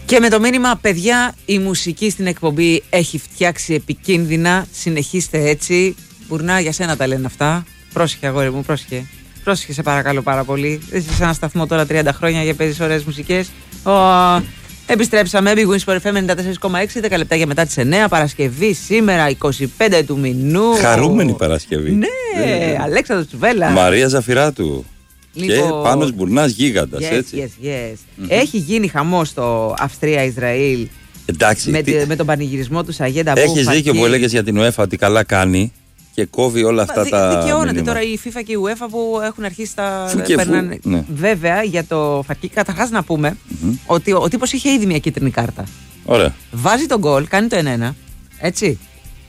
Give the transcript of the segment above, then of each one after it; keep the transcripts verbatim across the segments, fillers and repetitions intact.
Και με το μήνυμα, παιδιά, η μουσική στην εκπομπή έχει φτιάξει επικίνδυνα. Συνεχίστε έτσι. Μπουρνά, για σένα τα λένε αυτά. Πρόσεχε, αγόρι μου, πρόσεχε. Πρόσεχε, σε παρακαλώ πάρα πολύ. Δεν είσαι σε ένα σταθμό τώρα τριάντα χρόνια για παίζεις ωραίες μουσικές. Oh. Επιστρέψαμε. Big Wins for εφ εμ ενενήντα τέσσερα κόμμα έξι, δέκα λεπτά μετά τις εννιά. Παρασκευή σήμερα, είκοσι πέντε του μηνού. Χαρούμενη Παρασκευή. Ναι, yeah. Αλέξανδρος Τσουβέλλας. Μαρία Ζαφυράτου. Λοιπόν, και Πάνος Μπουρνάς γίγαντας, yes, έτσι. Yes, yes. Mm-hmm. Έχει γίνει χαμός στο Αυστρία-Ισραήλ. Εντάξει. Με, τι... με τον πανηγυρισμό του Σαγέντα Μπού. Έχεις δίκιο που έλεγες για την UEFA ότι καλά κάνει και κόβει όλα αυτά Μα, τα. Δικαιώνεται τώρα η FIFA και η UEFA που έχουν αρχίσει τα. Φου και περνάνε... φου, ναι. Βέβαια για το Φακί, καταρχάς να πούμε mm-hmm. ότι ο, ο τύπος είχε ήδη μια κίτρινη κάρτα. Ωραία. Βάζει τον γκολ, κάνει το ένα ένα. Έτσι.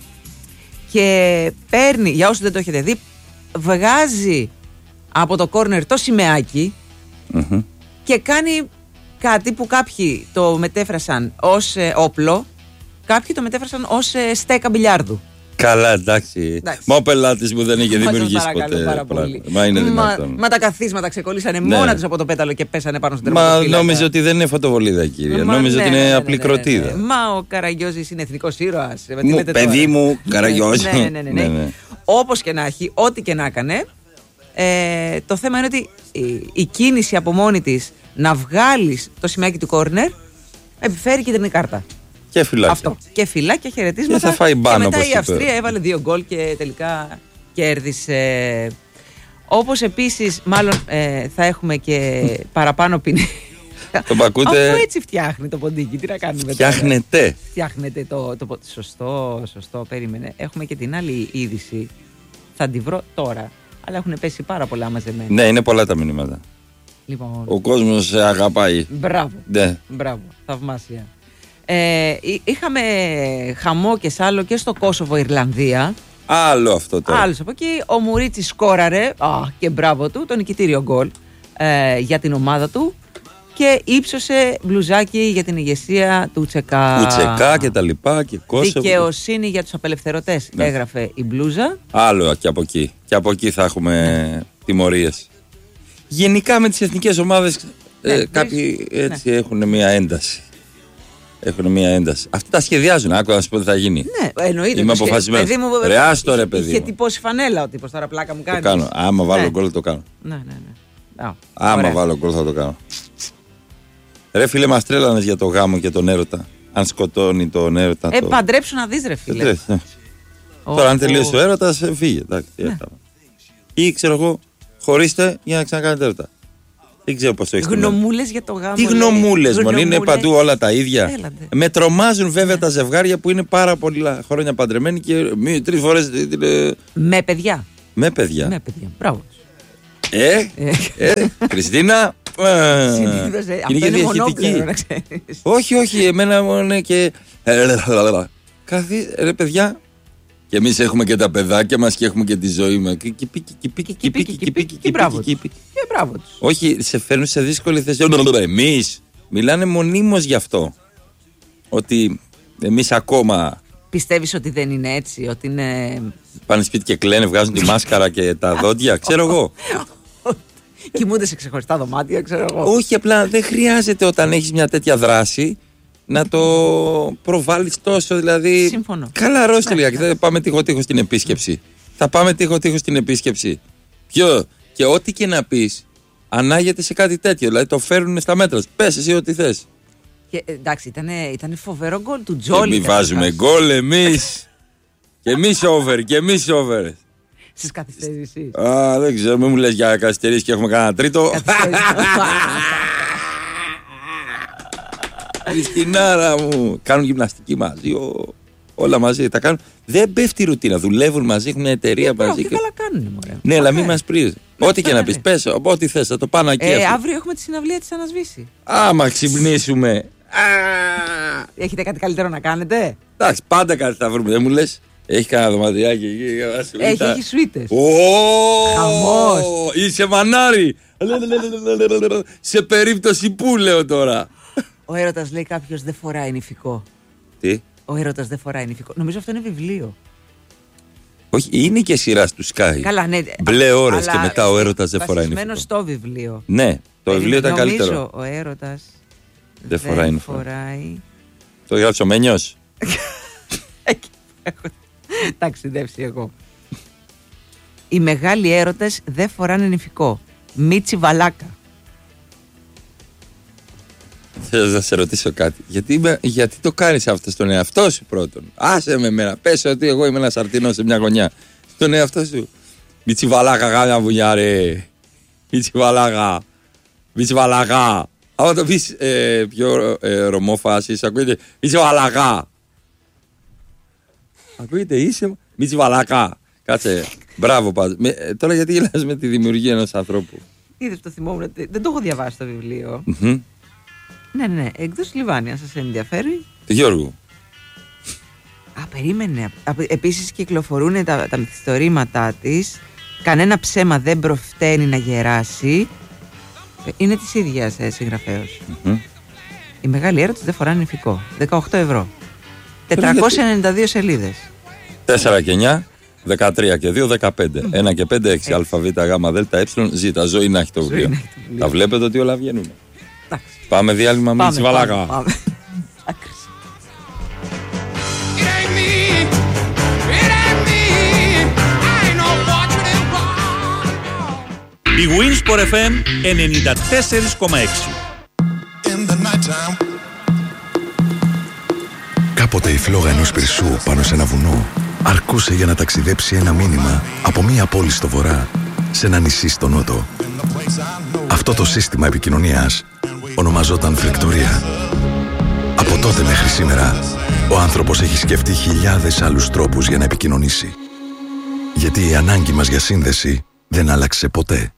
Και παίρνει, για όσους δεν το έχετε δει, βγάζει από το κόρνερ το σημαίακι mm-hmm. και κάνει κάτι που κάποιοι το μετέφρασαν ως ε, όπλο, κάποιοι το μετέφρασαν ως ε, στέκα μπιλιάρδου. Καλά, εντάξει. Μα ο πελάτης μου δεν είχε δημιουργήσει ποτέ. Πάρα πολύ. Μα είναι δυνατόν. Μα, μα τα καθίσματα ξεκολλήσανε ναι. μόνα τους από το πέταλο και πέσανε πάνω στον Μα τερματοφύλακα. νόμιζε ότι δεν είναι φωτοβολίδα, κύριε. Μα, νόμιζε ναι, ότι είναι ναι, ναι, απλή ναι, ναι, κροτίδα. Ναι, ναι. Μα ο Καραγιώζης είναι εθνικός ήρωας. Μου, παιδί τώρα. Μου, Καραγιώζη. ναι, ναι, ναι, ναι, ναι. ναι, ναι. Όπως και να έχει, ό,τι και να έκανε, ε, το θέμα είναι ότι η, η κίνηση από μόνη της να βγάλεις το σημαίακι του κόρνερ επιφέρει κίτρινη κάρτα. Και φυλάκια. Αυτό. Και φυλάκια, χαιρετίσματα. Και θα φάει μπάνο, και μετά η είπε. Αυστρία έβαλε δύο γκολ και τελικά κέρδισε. Όπως επίσης, μάλλον ε, θα έχουμε και παραπάνω ποινή. Το πακούτε. Αφού έτσι φτιάχνει το ποντίκι, τι να κάνουμε. Φτιάχνετε. Τώρα. Φτιάχνετε το, το, το. Σωστό, σωστό, περίμενε. Έχουμε και την άλλη είδηση. Θα τη βρω τώρα. Αλλά έχουν πέσει πάρα πολλά μαζεμένα. Ναι, είναι πολλά τα μηνύματα. Λοιπόν. Ο κόσμος σε αγαπάει. Μπράβο. Ναι. Μπράβο. Θαυμάσια. Ε, είχαμε χαμό και σάλο και στο Κόσοβο Ιρλανδία. Άλλο αυτό τώρα. Άλλος από εκεί. Ο Μουρίτσης σκόραρε α, και μπράβο του, τον νικητήριο γκολ ε, για την ομάδα του και ύψωσε μπλουζάκι για την ηγεσία του Τσεκά. Του Τσεκά και τα λοιπά και Κόσοβο. Δικαιοσύνη για τους απελευθερωτές, ναι. έγραφε η μπλούζα. Άλλο και από εκεί. Και από εκεί θα έχουμε ναι. τιμωρίες. Γενικά με τις εθνικές ομάδες ναι, ε, κάποιοι έτσι ναι. έχουν μια ένταση. Έχουν μια ένταση. Αυτοί τα σχεδιάζουν. Άκου να σου πω τι θα γίνει. Ναι, εννοείται. Είμαι αποφασισμένος. Ρε άστο ρε παιδί. Είχε τυπώσει φανέλα ο τύπος, τώρα πλάκα μου κάνει. Το κάνω. Άμα βάλω ναι. γκολ το κάνω. Ναι, ναι, ναι. Άμα Ωραία. βάλω γκολ θα το κάνω. Ρε φίλε, μας τρέλανες για το γάμο και τον έρωτα. Αν σκοτώνει τον έρωτα. Ε, το... παντρέψου να δεις ρε φίλε. Ε, ναι. oh, Τώρα αν τελείωσε oh. ο έρωτας, φύγε. Ναι. Ή ξέρω εγώ, χωρίστε για να ξανακάνετε έρωτα. Δεν ξέρω πώς το έχεις. Γνωμούλες για το γάμο. Τι γνωμούλες, μόνο είναι παντού όλα τα ίδια. Έλατε. Με τρομάζουν βέβαια yeah. τα ζευγάρια που είναι πάρα πολλά χρόνια παντρεμένοι και μη, τρεις φορές. Με παιδιά. Με παιδιά. Με παιδιά. Μπράβο. Ε, ε, Χριστίνα. Συνήθως, αυτό είναι μονόπλευρο να ξέρεις. Όχι, όχι, εμένα μόνο και. Καθί, ρε παιδιά. Και εμείς έχουμε και τα παιδάκια μας και έχουμε και τη ζωή μας. Και πίκι, και πίκι, και πίκι, και πίκι, και μπράβο τους. Όχι, σε φέρνουν σε δύσκολη θέση. Εμείς μιλάνε μονίμως γι' αυτό. Ότι εμείς ακόμα. Πιστεύεις ότι δεν είναι έτσι, ότι είναι. Πάνε σπίτι και κλαίνε, βγάζουν τη μάσκαρα και τα δόντια, ξέρω εγώ. Κοιμούνται σε ξεχωριστά δωμάτια, ξέρω εγώ. Όχι, απλά δεν χρειάζεται όταν έχεις μια τέτοια δράση να το προβάλλεις τόσο, δηλαδή. Συμφωνώ. Καλά, ρώστε λίγα και θα πάμε τείχο-τείχο στην επίσκεψη. Θα πάμε τείχο-τείχο στην επίσκεψη. Ποιο, και ό,τι και να πεις, ανάγεται σε κάτι τέτοιο. Δηλαδή το φέρνουν στα μέτρα. Πες εσύ ό,τι θες. Και, εντάξει, ήταν φοβερό γκολ του Τζόλι. Και μη βάζουμε γκολ εμείς. Και εμείς over, και εμείς over. Στις καθυστερήσεις. Α, δεν ξέρω, μην μου λες για καθυστερήσεις και έχουμε κανένα τρίτο. Χριστινάρα μου. Κάνουν γυμναστική μαζί, ο... όλα μαζί τα κάνουν. Δεν πέφτει η ρουτίνα, δουλεύουν μαζί, έχουν εταιρεία ε, μαζί. Και καλά κάνουν, μωρέ. Ναι, αλλά μην μας πρίζει. Ό,τι και να πεις, πες, ό,τι θες, θα το πάνε εκεί. Ε, αύριο έχουμε τη συναυλία της Ανασβήση. Άμα ξυπνήσουμε. Έχετε κάτι καλύτερο να κάνετε? Εντάξει, πάντα κάτι θα βρούμε, δεν μου λες. Έχει κανένα δωματιάκι εκεί. Έχει, έχει σουίτες. Χαμός. Είσαι μανάρι. Σε περίπτωση που λέω τώρα. Ο έρωτας, λέει κάποιος, δεν φοράει νηφικό. Τι? Ο έρωτας δεν φοράει νηφικό. Νομίζω αυτό είναι βιβλίο. Όχι, είναι και σειρά του Sky. Καλά, ναι. Μπλε ώρες και μετά ο έρωτας δεν φοράει νηφικό. Βασισμένο στο βιβλίο. Ναι, το βιβλίο ήταν καλύτερο. Νομίζω ο έρωτας Δεν φοράει Δεν φοράει. Το γράψει ο Μένιος. Εκεί έχω ταξιδέψει εγώ. Οι μεγάλοι έρωτες δεν φοράνε νηφικό. Μίτσι Βαλάκα. Θέλω να σε ρωτήσω κάτι. Γιατί, γιατί το κάνεις αυτό στον εαυτό σου πρώτον? Άσε με μένα. Πες ότι εγώ είμαι ένας αρτινός σε μια γωνιά. Στον εαυτό σου. Μίτσι Βαλάκα, γάμια βουλιά ρε. Μίτσι Βαλάκα. Μίτσι Βαλάκα. Άμα το πεις ε, πιο ε, ρομόφασης, ακούγεται Μίτσι Βαλάκα. Ακούγεται είσαι Μίτσι Βαλάκα. Κάτσε. Μπράβο πάντως. Ε, τώρα γιατί γελάς με τη δημιουργία ενός ανθρώπου? Είδες, το θυμόμουν. Δεν το έχω διαβάσει το βιβλίο. Mm-hmm. Ναι, ναι, εκδόσεις Λιβάνι, αν σας ενδιαφέρει. Γιώργου. Α, περίμενε. Επίσης κυκλοφορούν τα, τα μυθιστορήματά της. Κανένα ψέμα δεν προφταίνει να γεράσει. Είναι της ίδιας ε, συγγραφέως. Mm-hmm. Οι μεγάλοι έρωτες δεν φοράνε νηφικό. δεκαοκτώ ευρώ. τετρακόσιες ενενήντα δύο σελίδες. τέσσερα και εννιά, δεκατρία και δύο, δεκαπέντε. Mm. ένα και πέντε, έξι, α, β, γ, δ, ε, ζ. Ζωή να έχει το βιβλίο. Τα βλέπετε ότι όλα βγαίνουν. Πάμε διάλειμμα με Μίτσι Βαλάκα. Η Winsport εφ εμ ενενήντα τέσσερα κόμμα έξι. Κάποτε η φλόγα ενός πυρσού πάνω σε ένα βουνό αρκούσε για να ταξιδέψει ένα μήνυμα από μία πόλη στο βορρά σε ένα νησί στο νότο. Αυτό το σύστημα επικοινωνίας ονομαζόταν φλεκτορία. Από τότε μέχρι σήμερα, ο άνθρωπος έχει σκεφτεί χιλιάδες άλλους τρόπους για να επικοινωνήσει. Γιατί η ανάγκη μας για σύνδεση δεν άλλαξε ποτέ.